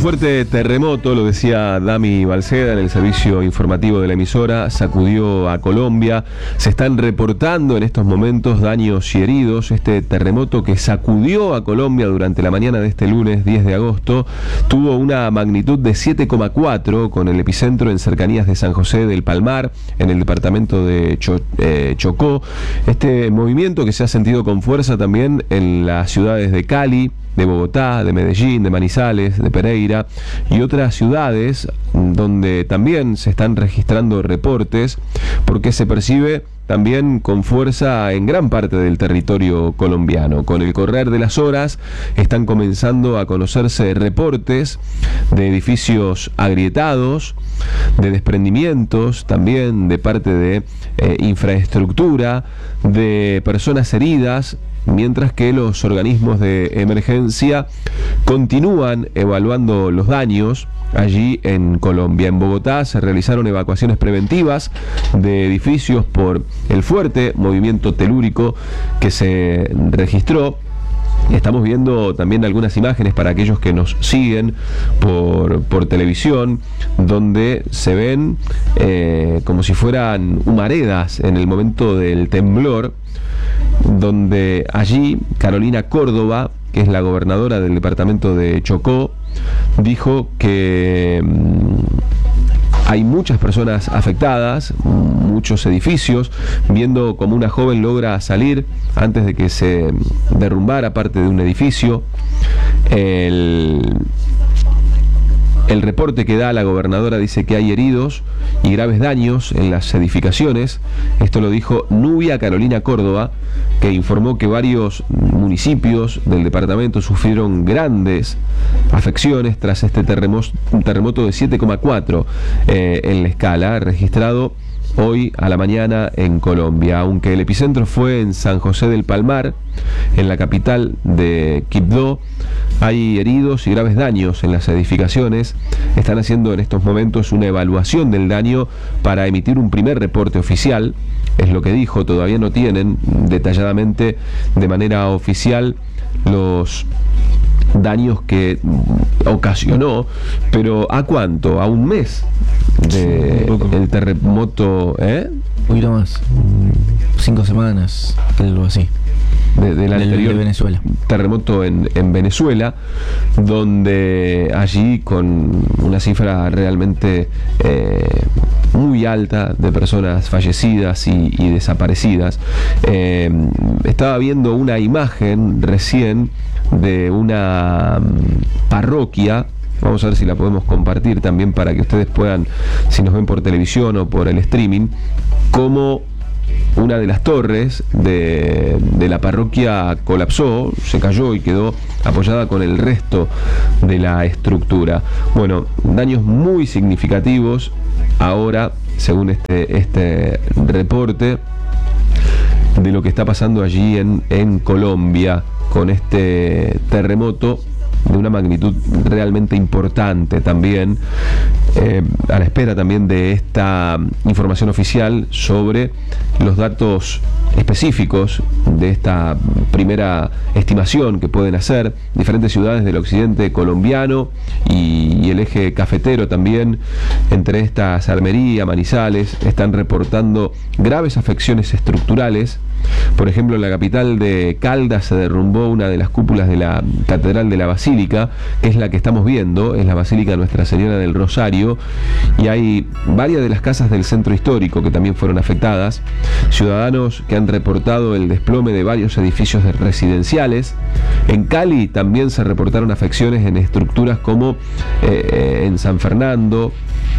fuerte terremoto, lo decía Dami Balceda en el servicio informativo de la emisora, sacudió a Colombia. Se están reportando en estos momentos daños y heridos. Este terremoto que sacudió a Colombia durante la mañana de este lunes 10 de agosto tuvo una magnitud de 7,4 con el epicentro en cercanías de San José del Palmar, en el departamento de Chocó. Este movimiento que se ha sentido con fuerza también en las ciudades de Cali, de Bogotá, de Medellín, de Manizales, de Pereira y otras ciudades donde también se están registrando reportes, porque se percibe también con fuerza en gran parte del territorio colombiano. Con el correr de las horas están comenzando a conocerse reportes de edificios agrietados, de desprendimientos también de parte de infraestructura, de personas heridas, mientras que los organismos de emergencia continúan evaluando los daños allí en Colombia. En Bogotá se realizaron evacuaciones preventivas de edificios por el fuerte movimiento telúrico que se registró. Estamos viendo también algunas imágenes para aquellos que nos siguen por televisión, donde se ven como si fueran humaredas en el momento del temblor, donde allí Carolina Córdoba, que es la gobernadora del departamento de Chocó, dijo que hay muchas personas afectadas, muchos edificios, viendo como una joven logra salir antes de que se derrumbara parte de un edificio. El reporte que da la gobernadora dice que hay heridos y graves daños en las edificaciones. Esto lo dijo Nubia Carolina Córdoba, que informó que varios municipios del departamento sufrieron grandes afecciones tras este terremoto de 7,4 en la escala, registrado hoy a la mañana en Colombia. Aunque el epicentro fue en San José del Palmar, en la capital de Quibdó, hay heridos y graves daños en las edificaciones. Están haciendo en estos momentos una evaluación del daño para emitir un primer reporte oficial, es lo que dijo. Todavía no tienen detalladamente de manera oficial los daños que ocasionó, pero ¿a cuánto? ¿A un mes del terremoto? Un poquito más, 5 semanas, algo así. Del anterior de Venezuela. Terremoto en Venezuela, donde allí con una cifra realmente muy alta de personas fallecidas y desaparecidas. Estaba viendo una imagen recién de una parroquia. Vamos a ver si la podemos compartir también para que ustedes puedan, si nos ven por televisión o por el streaming, cómo una de las torres de la parroquia colapsó, se cayó y quedó apoyada con el resto de la estructura. Bueno, daños muy significativos ahora, según este reporte, de lo que está pasando allí en Colombia con este terremoto de una magnitud realmente importante también, a la espera también de esta información oficial sobre los datos específicos de esta primera estimación que pueden hacer diferentes ciudades del occidente colombiano y el eje cafetero también. Entre estas, Armería, Manizales, están reportando graves afecciones estructurales. Por ejemplo, en la capital de Caldas se derrumbó una de las cúpulas de la Catedral de la Basílica, que es la que estamos viendo, es la Basílica Nuestra Señora del Rosario, y hay varias de las casas del centro histórico que también fueron afectadas. Ciudadanos que han reportado el desplome de varios edificios residenciales. En Cali también se reportaron afecciones en estructuras como en San Fernando,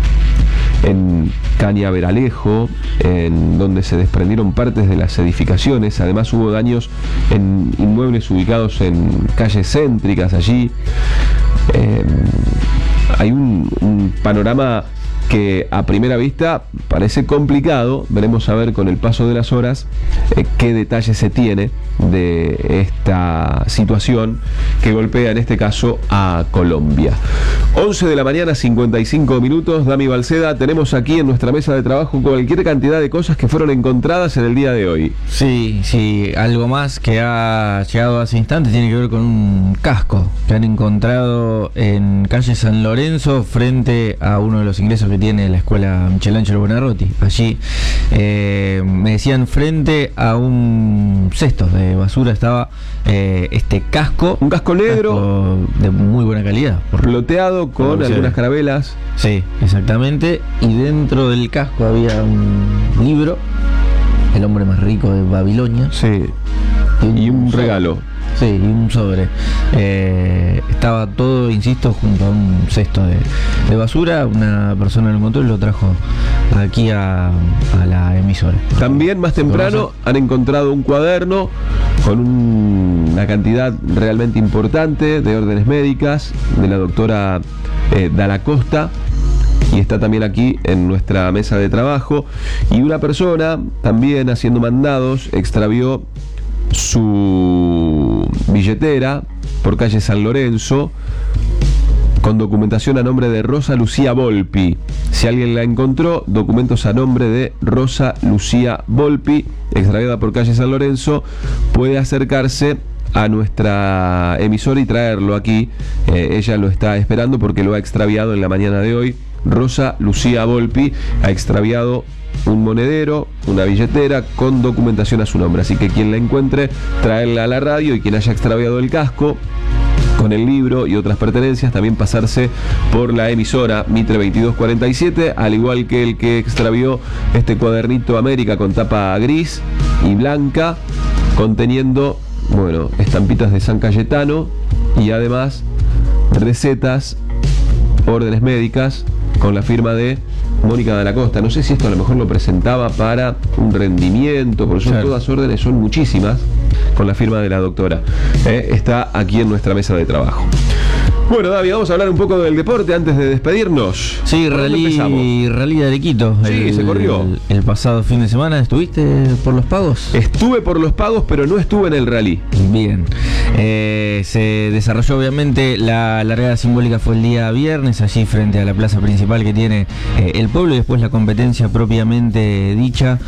en Cañaveralejo, en donde se desprendieron partes de las edificaciones. Además hubo daños en inmuebles ubicados en calles céntricas allí. Hay un panorama que a primera vista parece complicado. Veremos a ver con el paso de las horas qué detalles se tiene de esta situación que golpea en este caso a Colombia. 11 de la mañana, 55 minutos. Dami Balceda, tenemos aquí en nuestra mesa de trabajo cualquier cantidad de cosas que fueron encontradas en el día de hoy. Sí, algo más que ha llegado hace instantes tiene que ver con un casco que han encontrado en calle San Lorenzo frente a uno de los ingresos que tiene la escuela Michelangelo Buonarroti. Allí me decían, frente a un cesto de basura estaba este casco. Un casco negro de muy buena calidad, ploteado con algunas carabelas. Sí, exactamente. Y dentro del casco había un libro, El hombre más rico de Babilonia. Sí. Y un regalo. Sí, y un sobre. Estaba todo, insisto, junto a un cesto de basura. Una persona lo encontró y lo trajo aquí a la emisora. También más temprano han encontrado un cuaderno con una cantidad realmente importante de órdenes médicas de la doctora Dalla Costa. Y está también aquí en nuestra mesa de trabajo. Y una persona, también haciendo mandados, extravió su billetera por calle San Lorenzo con documentación a nombre de Rosa Lucía Volpi. Si alguien la encontró, documentos a nombre de Rosa Lucía Volpi, extraviada por calle San Lorenzo, puede acercarse a nuestra emisora y traerlo aquí. Ella lo está esperando porque lo ha extraviado en la mañana de hoy. Rosa Lucía Volpi ha extraviado un monedero, una billetera con documentación a su nombre. Así que quien la encuentre, traerla a la radio, y quien haya extraviado el casco con el libro y otras pertenencias, también pasarse por la emisora Mitre 2247, al igual que el que extravió este cuadernito América con tapa gris y blanca, conteniendo, bueno, estampitas de San Cayetano y además recetas, órdenes médicas con la firma de Mónica Dalla Costa. No sé si esto a lo mejor lo presentaba para un rendimiento, porque son todas órdenes, son muchísimas, con la firma de la doctora. Está aquí en nuestra mesa de trabajo. Bueno, David, vamos a hablar un poco del deporte antes de despedirnos. Sí, rally de Arequito. Sí, se corrió. El pasado fin de semana, ¿estuviste por los pagos? Estuve por los pagos, pero no estuve en el rally. Bien. Se desarrolló, obviamente, la largada simbólica fue el día viernes, allí frente a la plaza principal que tiene el pueblo, y después la competencia propiamente dicha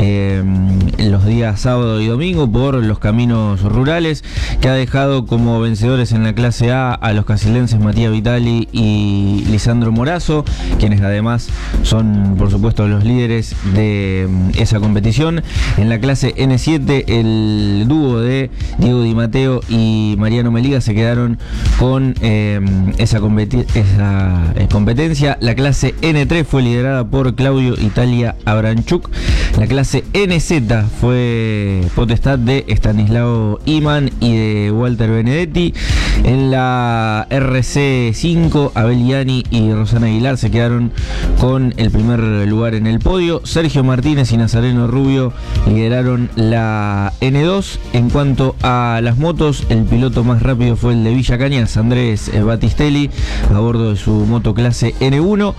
los días sábado y domingo por los caminos rurales, que ha dejado como vencedores en la clase A los casilenses Matías Vitali y Lisandro Morazo, quienes además son, por supuesto, los líderes de esa competición. En la clase N7, el dúo de Diego Di Matteo y Mariano Meliga se quedaron con esa competencia. La clase N3 fue liderada por Claudio Italia Abranchuk. La clase NZ fue potestad de Estanislao Iman y de Walter Benedetti. En la RC5, Abel Yani y Rosana Aguilar se quedaron con el primer lugar en el podio. Sergio Martínez y Nazareno Rubio lideraron la N2. En cuanto a las motos, el piloto más rápido fue el de Villa Cañas, Andrés Batistelli, a bordo de su moto clase N1.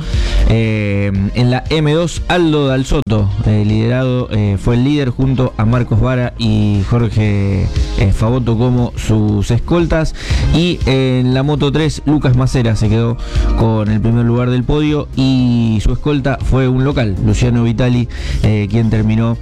En la M2, Aldo Dalsoto fue el líder junto a Marcos Vara y Jorge Favoto como sus escoltas. Y en la moto 3, Lucas Macera se quedó con el primer lugar del podio y su escolta fue un local, Luciano Vitali, quien terminó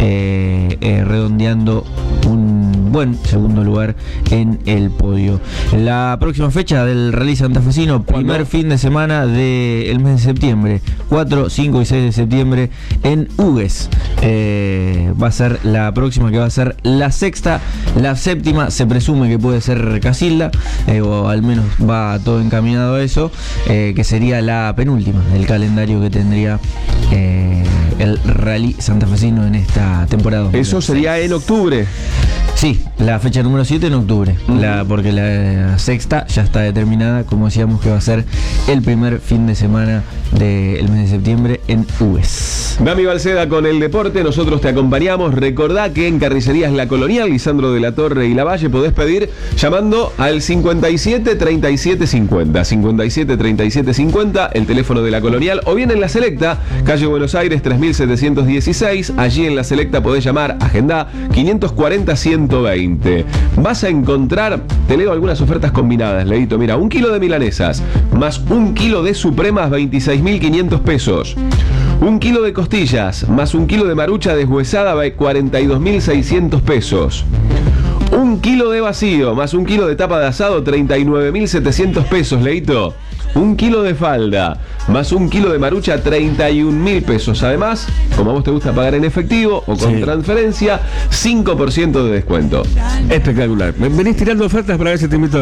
redondeando un buen segundo lugar en el podio. La próxima fecha del Rally Santafesino, primer fin de semana del mes de septiembre, 4, 5 y 6 de septiembre en Hugues. Va a ser la próxima, que va a ser la sexta. La séptima se presume que puede ser Casilda, o al menos va todo encaminado a eso, que sería la penúltima del calendario que tendría el rally santafesino en esta temporada. Eso sería en octubre. Sí, la fecha número 7 en octubre, porque la sexta ya está determinada, como decíamos que va a ser el primer fin de semana del mes de septiembre en UES. Dami Balceda con el deporte, nosotros te acompañamos. Recordá que en Carnicerías La Colonial, Lisandro de la Torre y Lavalle podés pedir llamando al 57 37 50, 57 37 50, el teléfono de La Colonial, o bien en La Selecta, calle Buenos Aires 3716, allí en La Selecta podés llamar, agendá 540 120. Vas a encontrar, te leo algunas ofertas combinadas, Leito, mira, 1 kilo de milanesas, más 1 kilo de supremas, 26.500 pesos. 1 kilo de costillas, más 1 kilo de marucha deshuesada, 42.600 pesos. 1 kilo de vacío, más 1 kilo de tapa de asado, 39.700 pesos, Leito. 1 kilo de falda, más 1 kilo de marucha, 31.000 pesos. Además, como a vos te gusta pagar en efectivo o con transferencia, 5% de descuento. Espectacular. Venís tirando ofertas para ver si te invito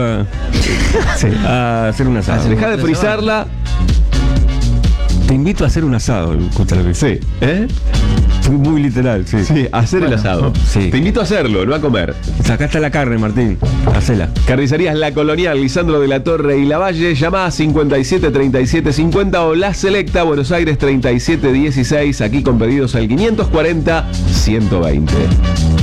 a hacer un asado. Dejá de frizarla. Te invito a hacer un asado. Sí. Fui muy literal, sí. Sí, hacer el asado. Sí. Te invito a hacerlo, no a comer. Acá está la carne, Martín. Hacela. Carnicerías La Colonial, Lisandro de la Torre y Lavalle. Llama a 57 37 50 o La Selecta, Buenos Aires 37 16. Aquí con pedidos al 540 120.